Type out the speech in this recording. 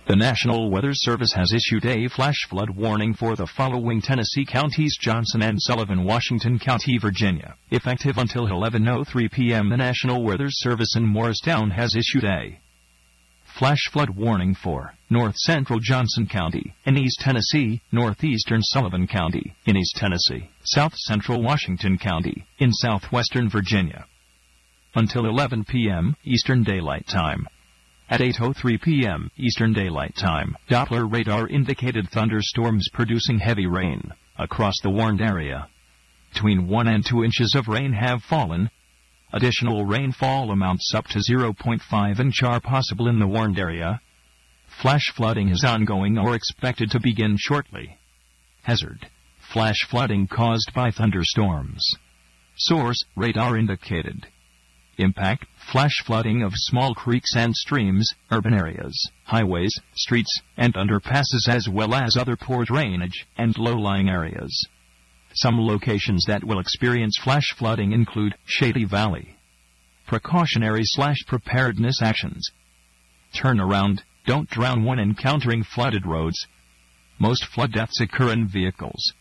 The National Weather Service has issued a flash flood warning for the following Tennessee counties: Johnson and Sullivan, Washington County, Virginia. Effective until 11:03 p.m., the National Weather Service in Morristown has issued a flash flood warning for North Central Johnson County in East Tennessee, Northeastern Sullivan County in East Tennessee, South Central Washington County in Southwestern Virginia. Until 11 p.m. Eastern Daylight Time. At 8:03 p.m. Eastern Daylight Time, Doppler radar indicated thunderstorms producing heavy rain across the warned area. Between 1 and 2 inches of rain have fallen. Additional rainfall amounts up to 0.5 inch are possible in the warned area. Flash flooding is ongoing or expected to begin shortly. Hazard: flash flooding caused by thunderstorms. Source: radar indicated. Impact: flash flooding of small creeks and streams, urban areas, highways, streets, and underpasses, as well as other poor drainage and low-lying areas. Some locations that will experience flash flooding include Shady Valley. Precautionary/preparedness actions. Turn around, don't drown when encountering flooded roads. Most flood deaths occur in vehicles.